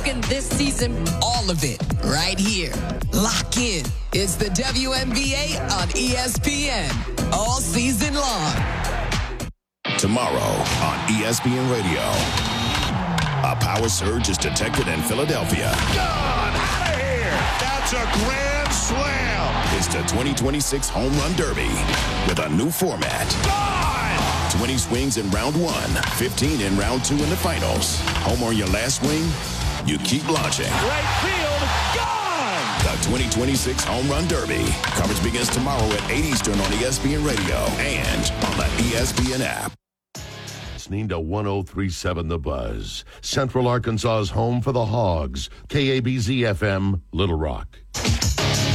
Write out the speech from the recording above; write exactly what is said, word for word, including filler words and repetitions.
this season, all of it, right here. Lock in. It's the W N B A on E S P N, all season long. Tomorrow on E S P N Radio, a power surge is detected in Philadelphia. Gone out of here. That's a grand slam. It's the twenty twenty-six Home Run Derby with a new format. Gone. twenty swings in round one, fifteen in round two in the finals. Home on your last swing, you keep launching. Right field, gone! The twenty twenty-six Home Run Derby. Coverage begins tomorrow at eight Eastern on E S P N Radio and on the E S P N app. Listening to one oh three point seven The Buzz, Central Arkansas's home for the Hogs, K A B Z F M, Little Rock.